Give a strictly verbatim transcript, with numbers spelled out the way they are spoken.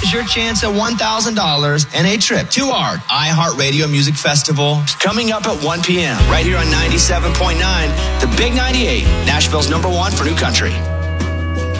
is your chance at one thousand dollars and a trip to our iHeartRadio Music Festival. Coming up at one p.m. right here on ninety-seven point nine, The Big ninety-eight, Nashville's number one for new country.